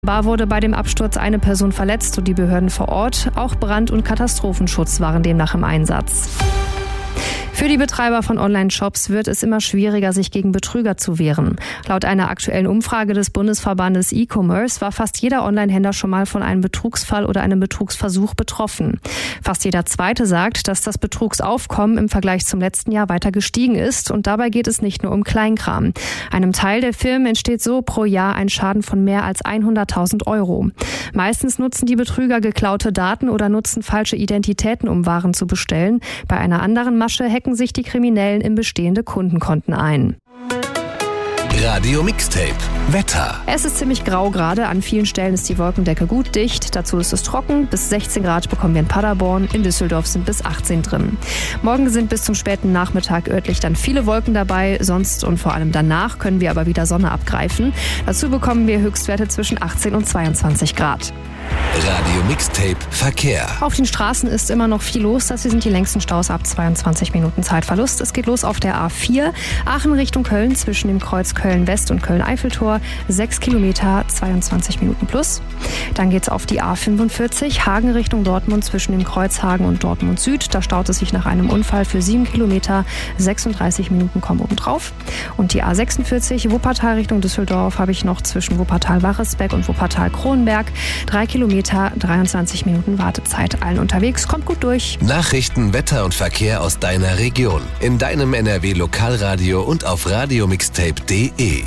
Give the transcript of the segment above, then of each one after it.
Bar wurde bei dem Absturz eine Person verletzt und die Behörden vor Ort, auch Brand- und Katastrophenschutz waren demnach im Einsatz. Für die Betreiber von Online-Shops wird es immer schwieriger, sich gegen Betrüger zu wehren. Laut einer aktuellen Umfrage des Bundesverbandes E-Commerce war fast jeder Online-Händler schon mal von einem Betrugsfall oder einem Betrugsversuch betroffen. Fast jeder Zweite sagt, dass das Betrugsaufkommen im Vergleich zum letzten Jahr weiter gestiegen ist. Und dabei geht es nicht nur um Kleinkram. Einem Teil der Firmen entsteht so pro Jahr ein Schaden von mehr als 100.000 €. Meistens nutzen die Betrüger geklaute Daten oder nutzen falsche Identitäten, um Waren zu bestellen. Bei einer anderen Masche hacken sich die Kriminellen in bestehende Kundenkonten ein. Radio Mixtape Wetter. Es ist ziemlich grau gerade. An vielen Stellen ist die Wolkendecke gut dicht. Dazu ist es trocken. Bis 16 Grad bekommen wir in Paderborn. In Düsseldorf sind bis 18 drin. Morgen sind bis zum späten Nachmittag örtlich dann viele Wolken dabei. Sonst und vor allem danach können wir aber wieder Sonne abgreifen. Dazu bekommen wir Höchstwerte zwischen 18 und 22 Grad. Radio Mixtape Verkehr. Auf den Straßen ist immer noch viel los. Das hier sind die längsten Staus ab 22 Minuten Zeitverlust. Es geht los auf der A4. Aachen Richtung Köln zwischen dem Kreuz Köln-West und Köln-Eiffeltor. 6 Kilometer, 22 Minuten plus. Dann geht's auf die A45. Hagen Richtung Dortmund zwischen dem Kreuz Hagen und Dortmund Süd. Da staut es sich nach einem Unfall für 7 Kilometer. 36 Minuten kommen obendrauf. Und die A46 Wuppertal Richtung Düsseldorf habe ich noch zwischen Wuppertal-Waresbeck und Wuppertal-Kronberg. 3 Kilometer, 23 Minuten Wartezeit. Allen unterwegs, kommt gut durch. Nachrichten, Wetter und Verkehr aus deiner Region. In deinem NRW-Lokalradio und auf radiomixtape.de.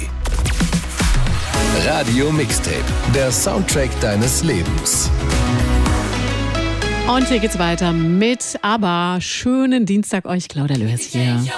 Radio Mixtape, der Soundtrack deines Lebens. Und hier geht's weiter mit ABBA. Schönen Dienstag euch, Claudia Löhrs hier.